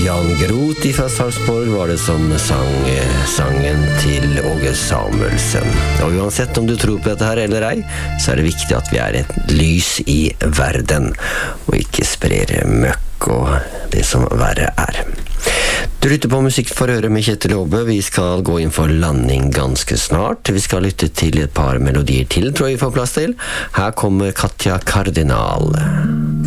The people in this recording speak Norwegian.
Jan Groth fra Sarpsborg var det som sang sangen til Åge Samuelsen. Og uansett om du tror på dette her eller ei, så er det viktig at vi er et lys i verden, og ikke sprer møkk og det som verre er. Du lytter på Musikk for øre med Kjetil Aabø. Vi skal gå inn for landing ganske snart. Vi skal lytte til et par melodier til, tror jeg vi får plass til. Her kommer Katja Kardinal.